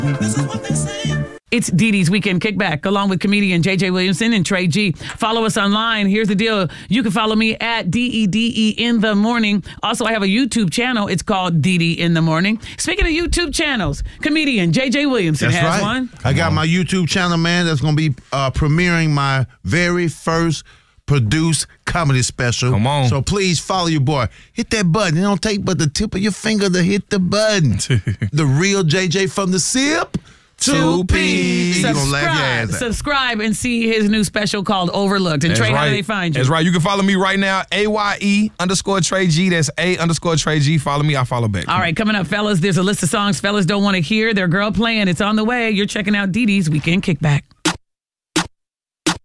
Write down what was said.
This is what they say. It's Dee Dee's Weekend Kickback, along with comedian JJ Williamson and Trey G. Follow us online. Here's the deal. You can follow me at DEDE in the morning. Also, I have a YouTube channel. It's called Dee Dee in the morning. Speaking of YouTube channels, comedian JJ Williamson has one. I got my YouTube channel, man, that's going to be premiering my very first produced comedy special. Come on. So please follow your boy. Hit that button. It don't take but the tip of your finger to hit the button. The real JJ from the SIP. 2 P's. You gonna laugh your ass out. Subscribe and see his new special called Overlooked. And Trey, how do they find you? That's right. You can follow me right now, AYE_Trey G. That's A_Trey G. Follow me, I follow back. All right, coming up, fellas, there's a list of songs fellas don't want to hear. Their girl playing. It's on the way. You're checking out Dee Dee's Weekend Kickback.